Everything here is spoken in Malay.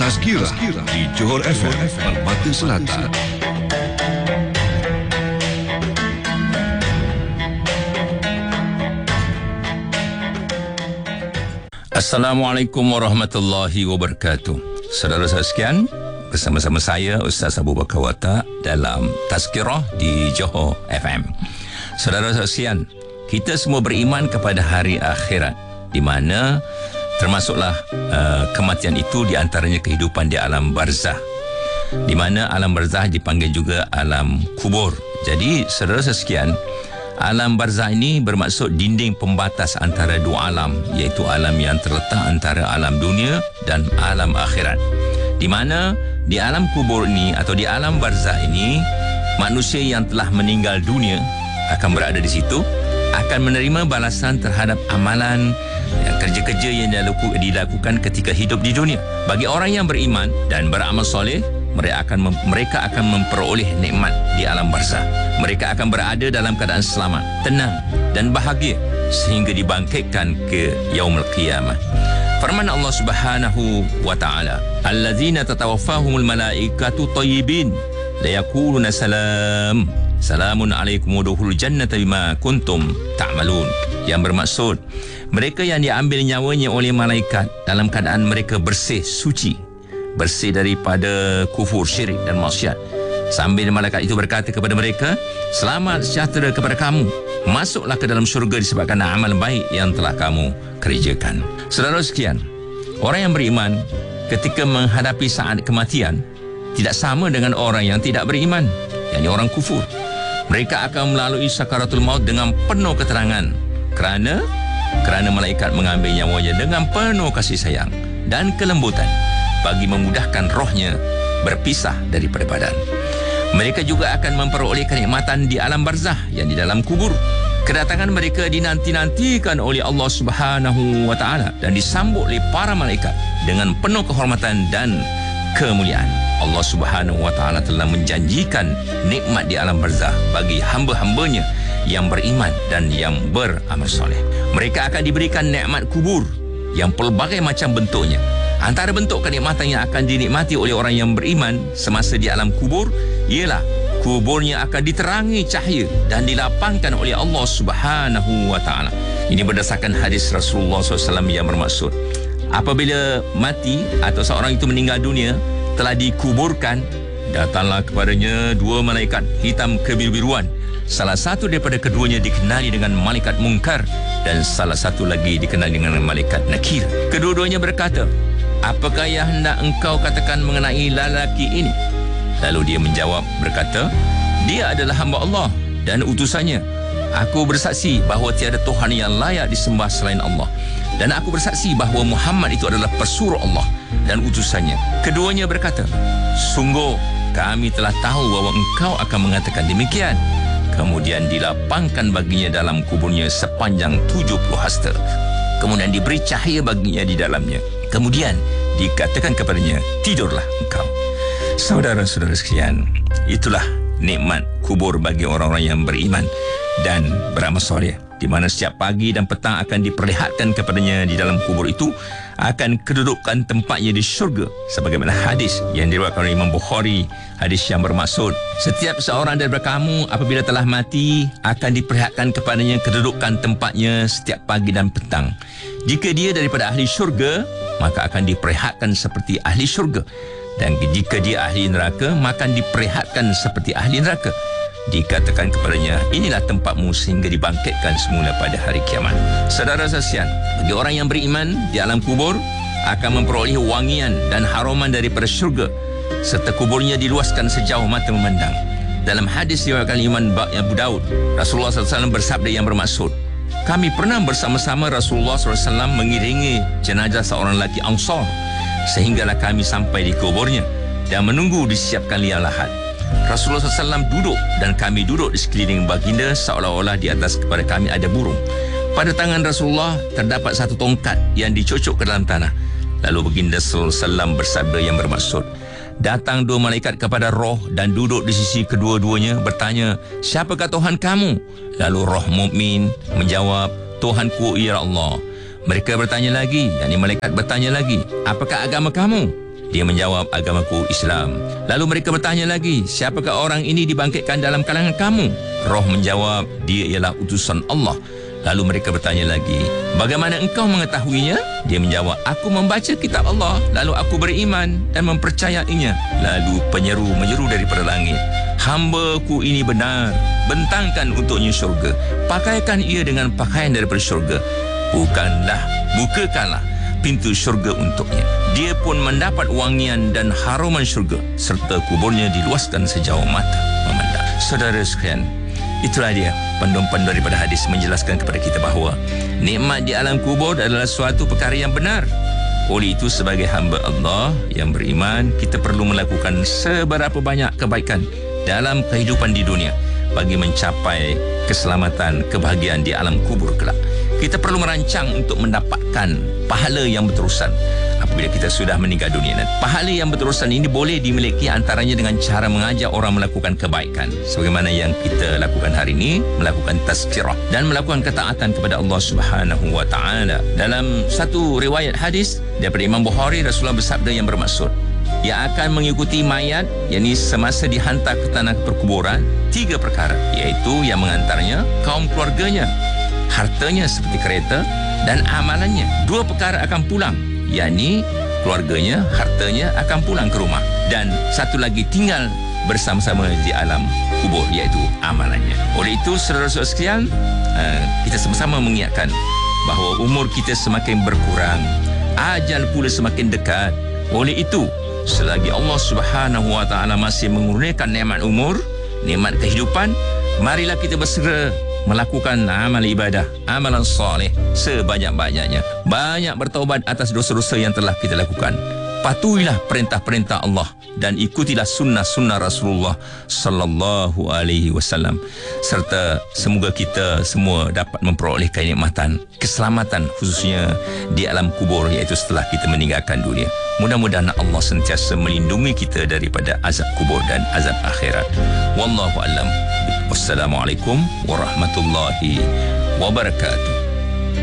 Tazkirah di Johor FM Permata Selatan. Assalamualaikum warahmatullahi wabarakatuh. Saudara sekalian, bersama-sama saya Ustaz Abu Bakar Watak dalam Tazkirah di Johor FM. Saudara sekalian, kita semua beriman kepada hari akhirat, di mana termasuklah kematian itu di antaranya kehidupan di alam barzah, di mana alam barzah dipanggil juga alam kubur. Jadi saudara sekalian, alam barzah ini bermaksud dinding pembatas antara dua alam, iaitu alam yang terletak antara alam dunia dan alam akhirat. Di mana di alam kubur ini atau di alam barzah ini, manusia yang telah meninggal dunia akan berada di situ, akan menerima balasan terhadap amalan kerja-kerja yang dilakukan ketika hidup di dunia. Bagi orang yang beriman dan beramal soleh, mereka akan memperoleh nikmat di alam barzah. Mereka akan berada dalam keadaan selamat, tenang dan bahagia sehingga dibangkitkan ke yaumul qiyamah. Firman Allah Subhanahu wa taala, "Allazina tatawaffahumul malaikatu thayyibin la yaquluna salam. Salamun alaikum udkhulul jannata bima kuntum ta'malun." Yang bermaksud, mereka yang diambil nyawanya oleh malaikat dalam keadaan mereka bersih, suci, bersih daripada kufur, syirik dan maksiat. Sambil malaikat itu berkata kepada mereka, "Selamat sejahtera kepada kamu. Masuklah ke dalam syurga disebabkan amal baik yang telah kamu kerjakan." Saudara sekalian, orang yang beriman ketika menghadapi saat kematian tidak sama dengan orang yang tidak beriman, yakni orang kufur. Mereka akan melalui sakaratul maut dengan penuh keterangan kerana malaikat mengambil nyawanya dengan penuh kasih sayang dan kelembutan bagi memudahkan rohnya berpisah daripada badan. Mereka juga akan memperoleh kenikmatan di alam barzah yang di dalam kubur. Kedatangan mereka dinanti-nantikan oleh Allah Subhanahu wa taala dan disambut oleh para malaikat dengan penuh kehormatan dan kemuliaan. Allah Subhanahu wa taala telah menjanjikan nikmat di alam barzah bagi hamba-hambanya yang beriman dan yang beramal soleh. Mereka akan diberikan nikmat kubur yang pelbagai macam bentuknya. Antara bentuk kenikmatan yang akan dinikmati oleh orang yang beriman semasa di alam kubur ialah kuburnya akan diterangi cahaya dan dilapangkan oleh Allah Subhanahu wa taala. Ini berdasarkan hadis Rasulullah SAW yang bermaksud, apabila mati atau seorang itu meninggal dunia, telah dikuburkan, datanglah kepadanya dua malaikat hitam kebiru-biruan. Salah satu daripada keduanya dikenali dengan malaikat Munkar dan salah satu lagi dikenali dengan malaikat Nakir. Kedua-duanya berkata, "Apakah yang hendak engkau katakan mengenai lelaki ini?" Lalu dia menjawab berkata, "Dia adalah hamba Allah dan utusannya. Aku bersaksi bahawa tiada Tuhan yang layak disembah selain Allah. Dan aku bersaksi bahawa Muhammad itu adalah pesuruh Allah dan utusannya." Keduanya berkata, "Sungguh kami telah tahu bahawa engkau akan mengatakan demikian." Kemudian dilapangkan baginya dalam kuburnya sepanjang 70 hasta. Kemudian diberi cahaya baginya di dalamnya. Kemudian dikatakan kepadanya, "Tidurlah engkau." Saudara-saudara sekalian, itulah nikmat kubur bagi orang-orang yang beriman dan beramal soleh, di mana setiap pagi dan petang akan diperlihatkan kepadanya di dalam kubur itu akan kedudukan tempatnya di syurga, sebagaimana hadis yang diriwayatkan oleh Imam Bukhari. Hadis yang bermaksud, setiap seorang daripada kamu apabila telah mati akan diperlihatkan kepadanya kedudukan tempatnya setiap pagi dan petang. Jika dia daripada ahli syurga, maka akan diperlihatkan seperti ahli syurga, dan jika dia ahli neraka, maka akan diperlihatkan seperti ahli neraka. Dikatakan kepadanya, "Inilah tempatmu," sehingga dibangkitkan semula pada hari kiamat. Saudara sekalian, bagi orang yang beriman di alam kubur akan memperoleh wangian dan haruman daripada syurga, serta kuburnya diluaskan sejauh mata memandang. Dalam hadis diriwayatkan Imam Abu Daud, Rasulullah SAW bersabda yang bermaksud, "Kami pernah bersama-sama Rasulullah SAW mengiringi jenazah seorang lelaki Ansar, sehinggalah kami sampai di kuburnya dan menunggu disiapkan liang lahat. Rasulullah SAW duduk dan kami duduk di sekeliling baginda seolah-olah di atas kepada kami ada burung. Pada tangan Rasulullah terdapat satu tongkat yang dicocok ke dalam tanah. Lalu baginda SAW bersabda yang bermaksud, datang dua malaikat kepada roh dan duduk di sisi kedua-duanya bertanya, "Siapakah Tuhan kamu?" Lalu roh mukmin menjawab, "Tuhanku ialah Allah." Mereka bertanya lagi, yakni malaikat bertanya lagi, "Apakah agama kamu?" Dia menjawab, agamaku Islam. Lalu mereka bertanya lagi, siapakah orang ini dibangkitkan dalam kalangan kamu? Roh menjawab, dia ialah utusan Allah. Lalu mereka bertanya lagi, bagaimana engkau mengetahuinya? Dia menjawab, aku membaca kitab Allah, lalu aku beriman dan mempercayainya. Lalu penyeru menyeru daripada langit, hamba-Ku ini benar, bentangkan untuknya syurga, pakaikan ia dengan pakaian daripada syurga, bukakanlah pintu syurga untuknya. Dia pun mendapat wangian dan haruman syurga, serta kuburnya diluaskan sejauh mata memandang. Saudara sekalian, itulah dia panduan-panduan daripada hadis menjelaskan kepada kita bahawa nikmat di alam kubur adalah suatu perkara yang benar. Oleh itu, sebagai hamba Allah yang beriman, kita perlu melakukan seberapa banyak kebaikan dalam kehidupan di dunia bagi mencapai keselamatan, kebahagiaan di alam kubur kelak. Kita perlu merancang untuk mendapatkan pahala yang berterusan apabila kita sudah meninggal dunia. Dan pahala yang berterusan ini boleh dimiliki antaranya dengan cara mengajak orang melakukan kebaikan, sebagaimana yang kita lakukan hari ini, melakukan tazkirah dan melakukan ketaatan kepada Allah Subhanahu wa taala. Dalam satu riwayat hadis daripada Imam Bukhari, Rasulullah bersabda yang bermaksud, yang akan mengikuti mayat, yakni semasa dihantar ke tanah perkuburan, 3 perkara, iaitu yang mengantarnya kaum keluarganya, hartanya seperti kereta, dan amalannya. 2 perkara akan pulang, yakni keluarganya, hartanya akan pulang ke rumah, dan satu lagi tinggal bersama-sama di alam kubur, iaitu amalannya. Oleh itu, saudara-saudara sekalian, kita sama-sama mengingatkan bahawa umur kita semakin berkurang, ajal pula semakin dekat. Oleh itu, selagi Allah Subhanahu wa taala masih mengurniakan nikmat umur, nikmat kehidupan, marilah kita bersegera melakukan amal ibadah, amalan soleh sebanyak-banyaknya. Banyak bertaubat atas dosa-dosa yang telah kita lakukan. Patuhilah perintah-perintah Allah dan ikutilah sunnah-sunnah Rasulullah sallallahu alaihi wasallam, serta semoga kita semua dapat memperoleh kenikmatan, keselamatan khususnya di alam kubur, iaitu setelah kita meninggalkan dunia. Mudah-mudahan Allah sentiasa melindungi kita daripada azab kubur dan azab akhirat. Wallahu a'lam. Wassalamualaikum warahmatullahi wabarakatuh.